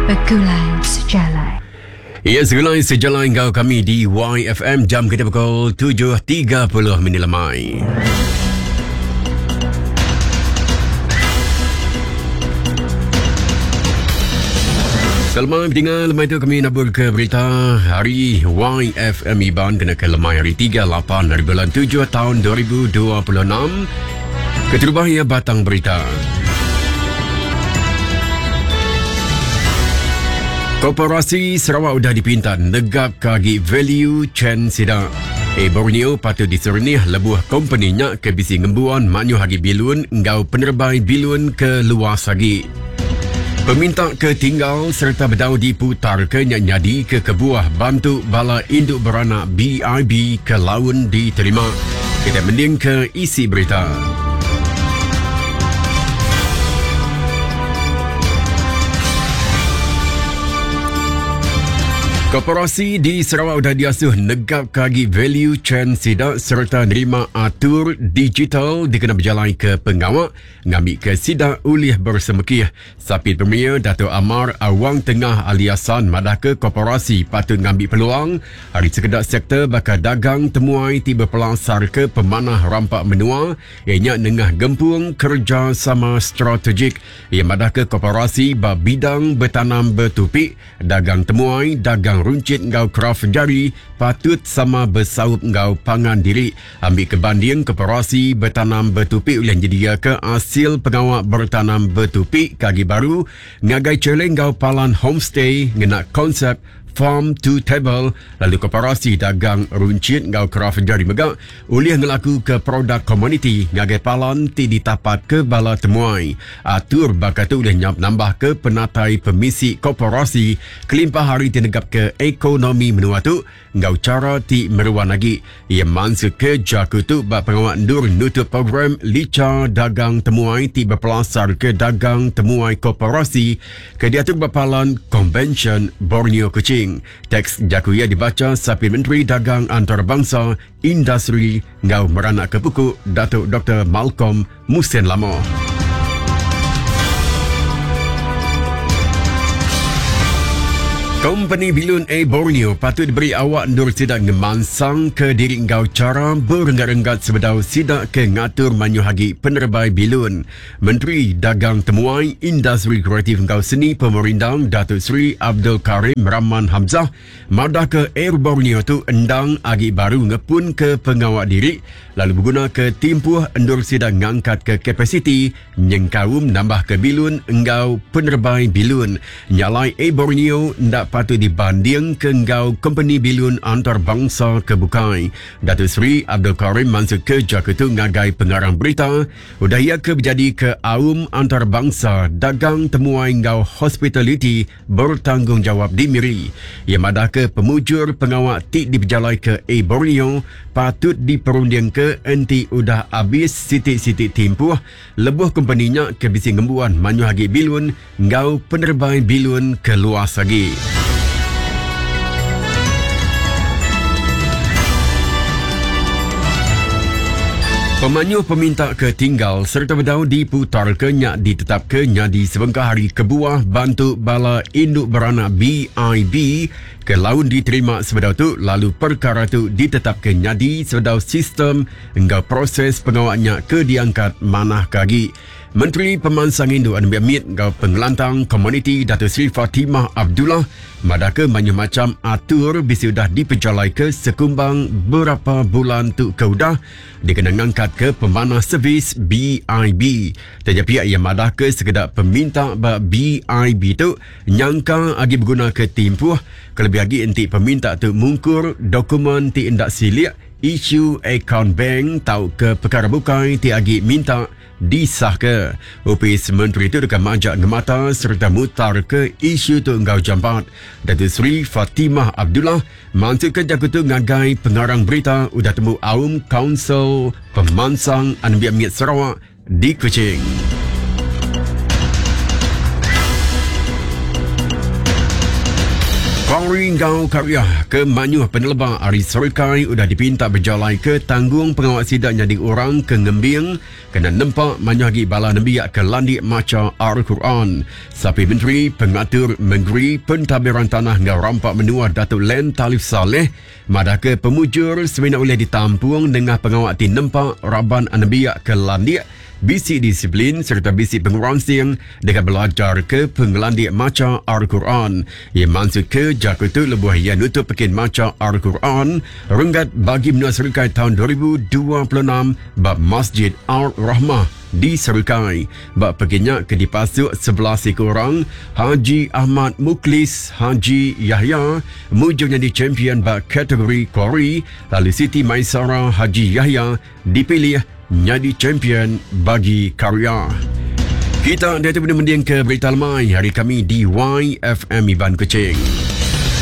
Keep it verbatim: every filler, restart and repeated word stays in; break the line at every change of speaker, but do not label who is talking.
Gulai Sejalan.
Ya, Gulai Sejalan kau kami di Y F M. Jam kita pukul tujuh tiga puluh minit lemai. Selamat tinggal lemai itu kami nak ke berita hari Y F M Iban kena ke lemai hari tiga puluh lapan dari bulan tujuh tahun dua ribu dua puluh enam. Keterubah ia batang berita. Korporasi Sarawak sudah dipinta negap kagi value chain sida. Eh Borneo patut disernih lebuh kompaninya ke bisi ngembuan manyu hagi bilun ngau penerbai bilun ke luas lagi. Peminta ke tinggal serta berdau diputar ke nyadi ke kebuah bantu bala induk beranak B I B ke laun diterima. Kita mending ke isi berita. Korporasi di Sarawak sudah diasuh negap kagi value chain sidak serta nerima atur digital dikena berjalan ke pengawak ngambil ke sidak ulih bersemekih. Sapit Premier Dato' Amar Awang Tengah aliasan madah ke korporasi patut ngambil peluang hari sekedar sektor bakal dagang temuai tiba pelasar ke pemanah rampak menua ianya nengah gempung kerjasama strategik yang madah ke korporasi bab bidang bertanam bertupik dagang temuai dagang runcit ngau craft jari patut sama bersaup ngau pangan diri ambil kebanding korporasi bertanam bertupik yang jedia ke hasil pengawak bertanam bertupik kagi baru ngagai celeng ngau palan homestay ngena konsep farm to table lalu korporasi dagang runcit ngau craft jari megak ulih ngelaku ke produk komuniti ngagai palan ti ditapat ke bala temuai atur bakal tu ulih nyap nambah ke penatai pemisi korporasi kelimpah hari tinegap ke ekonomi menua tu ngau cara ti meruan lagi ia mansuk ke jaku tu bak pengawak ndur nutup program lica dagang temuai ti berpelasar ke dagang temuai korporasi ke diatur bapalan convention Borneo Kuching. Teks jakuya dibaca Sapit Menteri Dagang Antarabangsa Industri ngau meranak ke pukul Datuk Doktor Malcolm Musen Lamo. Kompani bilun A Borneo patut diberi awak ndur sidak ngemansang ke diri ngau cara berenggat-enggat sebedau sidak ke ngatur manyu hagi penerbai bilun. Menteri Dagang Temuai Industri Kreatif ngau seni pemerintang Datuk Seri Abdul Karim Rahman Hamzah madah ke Air Borneo tu endang agi baru ngepun ke pengawak diri lalu berguna ke timpuh endur sidak ngangkat ke kapasiti nyengkaum nambah ke bilun ngau penerbai bilun nyalai A Borneo ndak patut dibanding ke ngau kompani bilun antarabangsa ke bukai. Datuk Seri Abdul Karim mansuk ke jakutu ngagai pengarang berita udah ia ke berjadi ke aum antarabangsa dagang temuai ngau hospitality bertanggungjawab di Miri. Ia madah ke pemujur pengawak ti diberjalai ke A Borneo patut diperunding ke enti udah habis sitik-sitik timpuh lebuh kompaninya ke bisi ngembuan manyu hagi bilun ngau penerbai bilun ke luas lagi. Pemanyu peminta ke tinggal serta berdau diputar ke nyak ditetap ke nyadi sebengkah hari kebuah bantu bala induk beranak B I B ke laun diterima sebedau tu lalu perkara tu ditetap ke nyadi sebedau sistem hingga proses pengawaknya ke diangkat manah kagi. Menteri Pemansang Induk Anu Biamit ngau pengelantang komuniti Datuk Seri Fatimah Abdullah madah ke banyak macam atur bisi sudah diperjalai ke sekumbang berapa bulan tu ke udah dikena ngangkat ke pemanah servis B I B. Tetapi ia madah ke sekedar peminta B I B tu nyangka agi berguna ke timpuh kelebih lagi enti peminta tu mungkur dokumen ti indak silik isu akaun bank tau ke perkara bukai ti agi minta disah ke. Opis Menteri itu dekat majak ngemata serta mutar ke isu tu ngau jambat. Datuk Seri Fatimah Abdullah mansuk ke jakutu ngagai pengarang berita udah temu aum Kaunsil Pemansang Anu Biamit Sarawak di Kuching. Kori Ngau Karya ke Manyuh Penelba Ari Serkai sudah dipinta berjalan ke tanggung pengawal sidang jadi orang ke Ngembing kena nempak Manyuh Hagi Bala Nembiak ke Landik Maca Al-Quran. Sapi Menteri Pengatur Menteri Pentadbiran Tanah Ngau Rampak Menua Datuk Len Talif Saleh madah ke pemujur semena oleh ditampung dengan pengawal ti nempak Raban Nembiak ke Landik bisi disiplin serta bisi pengurangsing dengan belajar ke penglandik maca Al-Quran. Ia maksud ke Jakarta lebuh yang nutup pekin maca Al-Quran renggat bagi menua Serkai tahun dua ribu dua puluh enam bab Masjid Al-Rahmah di Serkai. Bab pekinnya ke dipasuk sebelah sekurang Haji Ahmad Muklis Haji Yahya mujurnya di champion bab kategori Kori, lalu Siti Maisara Haji Yahya dipilih jadi champion bagi karya. Kita dari mendiang ke berita lemai hari kami di Y F M Iban Kuching.